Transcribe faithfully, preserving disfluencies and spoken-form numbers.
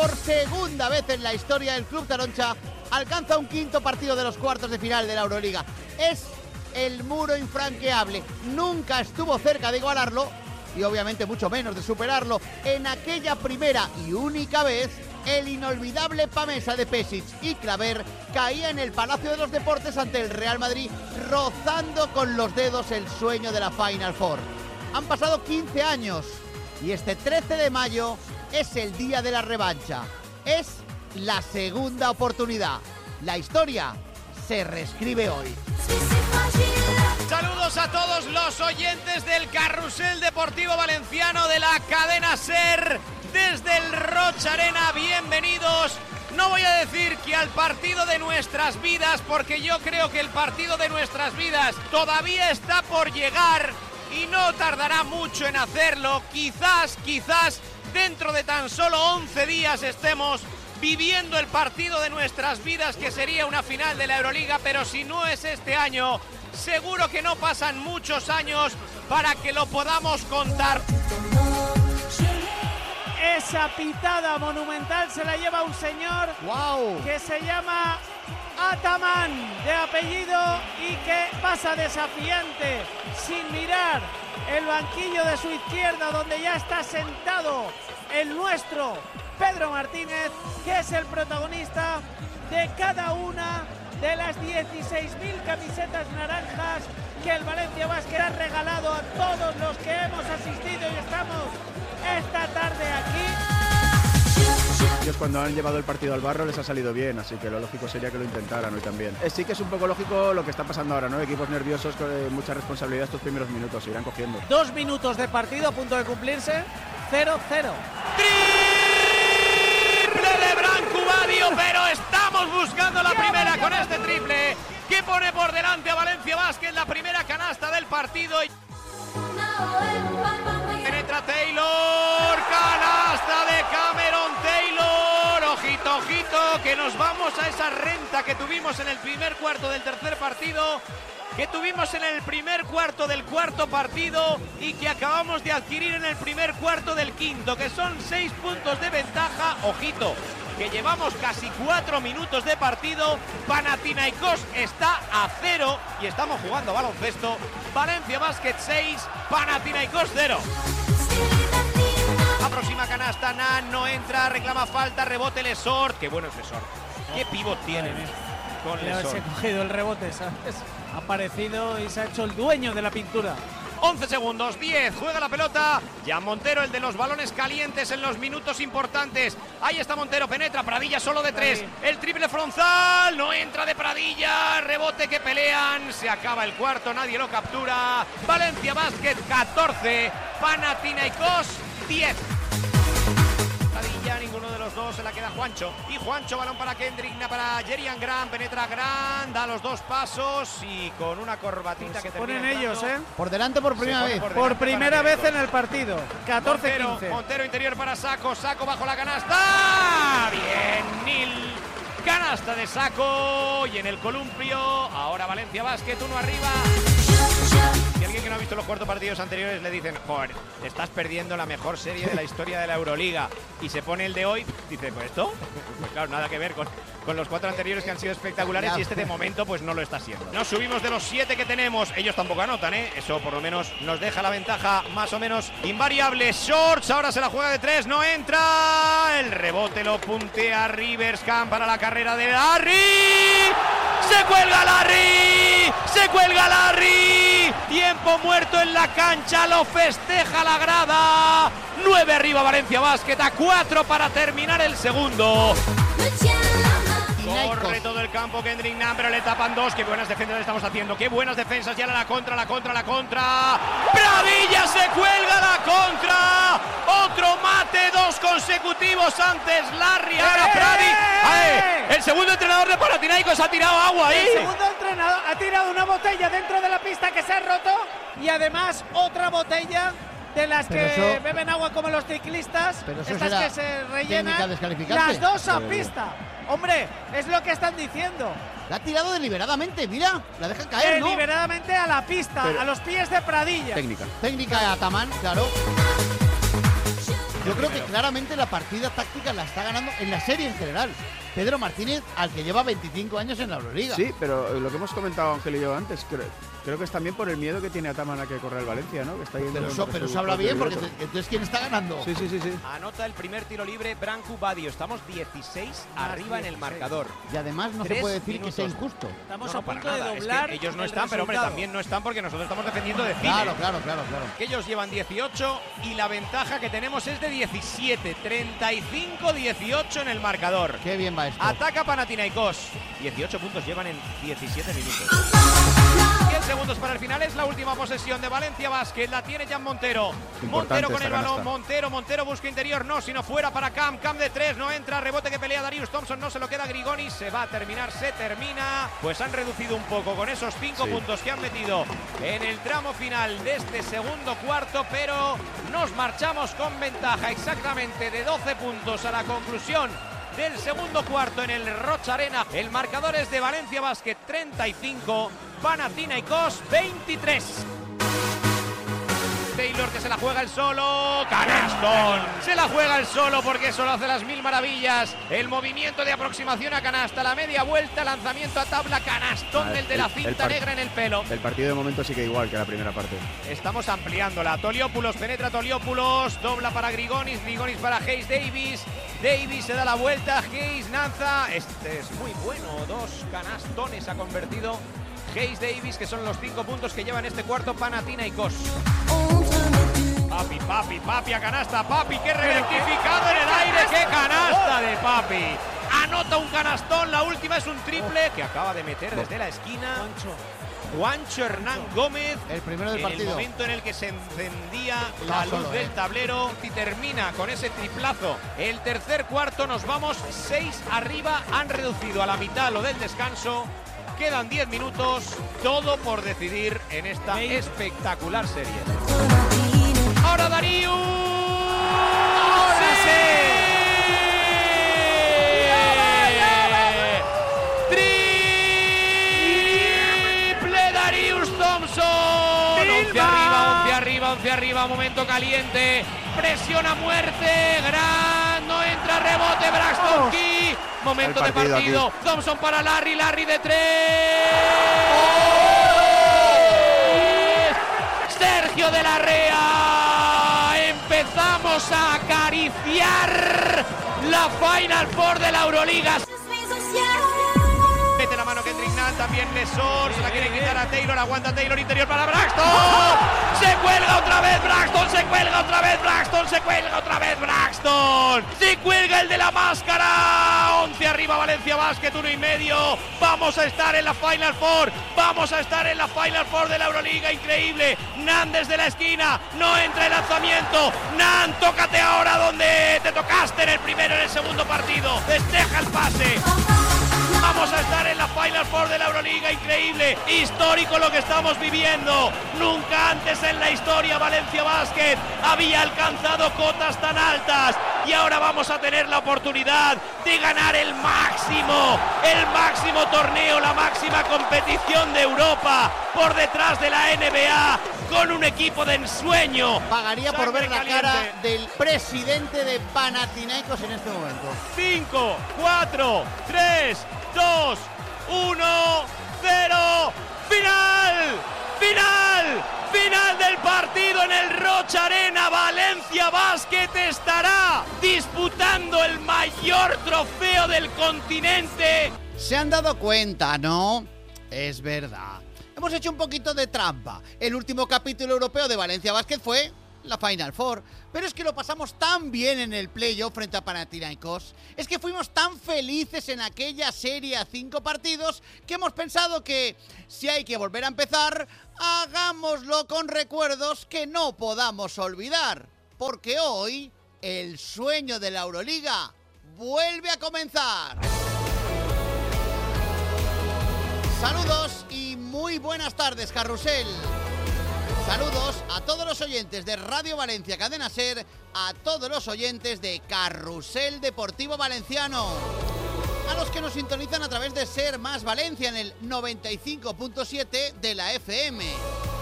por segunda vez en la historia del Club Taroncha alcanza un quinto partido de los cuartos de final de la Euroliga. Es el muro infranqueable, nunca estuvo cerca de igualarlo y obviamente mucho menos de superarlo. En aquella primera y única vez, el inolvidable Pamesa de Pešić y Claver caía en el Palacio de los Deportes ante el Real Madrid, rozando con los dedos el sueño de la Final Four. Han pasado quince años y este trece de mayo es el día de la revancha. Es la segunda oportunidad. La historia se reescribe hoy. Saludos a todos los oyentes del Carrusel Deportivo Valenciano de la cadena SER desde el Roig Arena. Bienvenidos. No voy a decir que al partido de nuestras vidas, porque yo creo que el partido de nuestras vidas todavía está por llegar y no tardará mucho en hacerlo. Quizás, quizás dentro de tan solo once días estemos viviendo el partido de nuestras vidas, que sería una final de la Euroliga, pero si no es este año, seguro que no pasan muchos años para que lo podamos contar. Esa pitada monumental se la lleva un señor wow. que se llama Ataman de apellido y que pasa desafiante sin mirar el banquillo de su izquierda, donde ya está sentado el nuestro Pedro Martínez, que es el protagonista de cada una de las dieciséis mil camisetas naranjas que el Valencia Basket ha regalado a todos los que hemos asistido y estamos esta tarde aquí. Ellos cuando han llevado el partido al barro les ha salido bien, así que lo lógico sería que lo intentaran hoy también. Eh, sí que es un poco lógico lo que está pasando ahora, ¿no? Equipos nerviosos con eh, mucha responsabilidad estos primeros minutos, se irán cogiendo. Dos minutos de partido a punto de cumplirse, cero cero. Triple de Branco Badio, pero estamos buscando la primera con este triple que pone por delante a Valencia Basket, la primera canasta del partido. Penetra Taylor, canasta de Cameron Taylor. Ojito, ojito, que nos vamos a esa renta que tuvimos en el primer cuarto del tercer partido, que tuvimos en el primer cuarto del cuarto partido y que acabamos de adquirir en el primer cuarto del quinto, que son seis puntos de ventaja. Ojito, que llevamos casi cuatro minutos de partido. Panathinaikos está a cero y estamos jugando baloncesto. Valencia Basket seis, Panathinaikos cero. Próxima canasta, Nan no entra, reclama falta, rebote Lesort. Qué bueno es Lesort. Qué pivot tiene con Lesort. Se ha cogido el rebote, ¿sabes? Ha aparecido y se ha hecho el dueño de la pintura. once segundos, diez, juega la pelota Jan Montero, el de los balones calientes en los minutos importantes. Ahí está Montero, penetra, Pradilla solo de tres, el triple frontal, no entra de Pradilla, rebote que pelean, se acaba el cuarto, nadie lo captura. Valencia Basket catorce, Panathinaikos diez. Pradilla, ninguno de los dos, se la queda Juancho. Y Juancho, balón para Kendrick, para Jerian Grant, penetra Grant, da los dos pasos y con una corbatita que ponen termina ellos, ¿eh? Por delante por primera vez. Por, por primera vez en el partido. catorce quince. Montero, Montero interior para Sacco, Sacco bajo la canasta. Bien, Nil. Canasta de Sacco y en el columpio. Ahora Valencia Basket, uno arriba. Si alguien que no ha visto los cuartos partidos anteriores le dicen, joder, estás perdiendo la mejor serie de la historia de la Euroliga, y se pone el de hoy, dice, pues esto, pues claro, nada que ver con, con los cuatro anteriores que han sido espectaculares, y este de momento pues no lo está siendo. Nos subimos de los siete que tenemos, ellos tampoco anotan, ¿eh? Eso por lo menos nos deja la ventaja más o menos invariable. Shorts, ahora se la juega de tres, no entra, el rebote lo puntea Riverscamp para la carrera de Larry. ¡Se cuelga Larry! ¡Se cuelga Larry! Tiempo muerto en la cancha, lo festeja la grada. nueve arriba Valencia Basket, a cuatro para terminar el segundo. Corre todo el campo Kendrick Nunn, pero le tapan dos. Qué buenas defensas estamos haciendo. Qué buenas defensas. Ya la contra, la contra, la contra. Pradilla se cuelga la contra. Otro mate, dos consecutivos antes. Larry, ahora Pradi. El segundo entrenador de Panathinaikos ha tirado agua ahí. El segundo entrenador ha tirado una botella dentro de la pista que se ha roto. Y además otra botella de las pero que eso, beben agua como los ciclistas. Pero eso estas que se rellenan. Las dos a pista. Hombre, es lo que están diciendo. La ha tirado deliberadamente, mira, la dejan caer, ¿no? Deliberadamente a la pista, pero a los pies de Pradilla. Técnica. Técnica de Ataman, claro. claramente. Yo creo primero. que claramente la partida táctica la está ganando en la serie en general Pedro Martínez, al que lleva veinticinco años en la Euroliga. Sí, pero lo que hemos comentado Ángel y yo antes, creo, creo que es también por el miedo que tiene Ataman a que corra el Valencia, ¿no? Que está yendo Pero con eso, pero su eso habla propio bien, porque libreto. te- entonces ¿quién está ganando? Sí, sí, sí, sí. Anota el primer tiro libre Branco Badio. Estamos dieciséis arriba en el marcador. Y además no se Tres puede decir que sea minutos. injusto. Estamos No, no, a para punto de nada. Es que doblar. ellos no el están, pero hombre, resultado. también no están porque nosotros estamos defendiendo de cine. Claro, claro, claro, claro. Que ellos llevan dieciocho y la ventaja que tenemos es de diecisiete. treinta y cinco dieciocho en el marcador. Qué bien va esto. Ataca Panathinaikos. dieciocho puntos llevan en diecisiete minutos. diez segundos para el final. Es la última posesión de Valencia Basket. La tiene Jan Montero. Importante Montero con esta el balón. canasta. Montero, Montero busca interior. No, sino fuera para Cam. Cam de tres. No entra. Rebote que pelea Darius Thompson. No se lo queda Grigonis. Se va a terminar. Se termina. Pues han reducido un poco con esos cinco Sí. puntos que han metido en el tramo final de este segundo cuarto. Pero nos marchamos con ventaja exactamente de doce puntos a la conclusión del segundo cuarto en el Rocha Arena. El marcador es de Valencia Basket treinta y cinco, Panathinaikos veintitrés. Taylor que se la juega el solo, canastón, se la juega el solo porque solo hace las mil maravillas. El movimiento de aproximación a canasta, la media vuelta, lanzamiento a tabla, canastón Ah, del de la el- el cinta par- negra en el pelo. El partido de momento sigue igual que la primera parte. Estamos ampliándola. Toliopoulos penetra Toliopoulos, dobla para Grigonis, Grigonis para Hayes Davis. Davis se da la vuelta, Hayes lanza. Este es muy bueno, dos canastones ha convertido Hayes Davis, que son los cinco puntos que llevan este cuarto Panathinaikos. Papi, papi, papi a canasta, papi, qué rectificado en el aire, qué canasta de papi. Anota un canastón, la última es un triple que acaba de meter desde la esquina Juancho Hernán Gómez. El primero del En el partido. momento en el que se encendía Estaba la luz solo, del ¿eh? tablero y termina con ese triplazo. El tercer cuarto nos vamos seis arriba, han reducido a la mitad lo del descanso. Quedan diez minutos, todo por decidir en esta veinte. espectacular serie. Ahora Darius. ¡Ahora ¡Triple Darius Thompson! once arriba, once arriba, once arriba, momento caliente. Presión a muerte, gran, no entra, rebote, Braxton Key. Momento El de partido partido. aquí. Thompson para Larry, Larry de tres. Sergio de la Rea. Empezamos a acariciar la Final Four de la Euroliga. Mete la mano Kendrick Nunn, también Lesor, se la quiere quitar a Taylor, aguanta Taylor, interior para Braxton. Se cuelga otra vez Braxton, se cuelga otra vez Braxton, se cuelga otra vez Braxton. Se cuelga el de la máscara. once arriba Valencia Basket, uno y medio. Vamos a estar en la Final Four, vamos a estar en la Final Four de la Euroliga, increíble. Nan desde la esquina, no entra el lanzamiento. Nan, tócate ahora donde te tocaste en el primero, en el segundo partido. Despeja el pase. Vamos a estar en la Final Four de la Euroliga, increíble, histórico lo que estamos viviendo. Nunca antes en la historia Valencia Basket había alcanzado cotas tan altas y ahora vamos a tener la oportunidad de ganar el máximo, el máximo torneo, la máxima competición de Europa por detrás de la N B A con un equipo de ensueño. Pagaría por Sangre ver la caliente. cara del presidente de Panathinaikos en este momento. cinco, cuatro, tres, dos, uno, cero. ¡Final! ¡Final! ¡Final del partido en el Rocha Arena! Valencia Basket estará disputando el mayor trofeo del continente. Se han dado cuenta, ¿no? Es verdad. Hemos hecho un poquito de trampa. El último capítulo europeo de Valencia Basket fue la Final Four. Pero es que lo pasamos tan bien en el playoff frente a Panathinaikos. Es que fuimos tan felices en aquella serie a cinco partidos que hemos pensado que si hay que volver a empezar, hagámoslo con recuerdos que no podamos olvidar. Porque hoy el sueño de la Euroliga vuelve a comenzar. Saludos y muy buenas tardes, Carrusel. Saludos a todos los oyentes de Radio Valencia Cadena Ser, a todos los oyentes de Carrusel Deportivo Valenciano, a los que nos sintonizan a través de Ser Más Valencia en el noventa y cinco punto siete de la F M,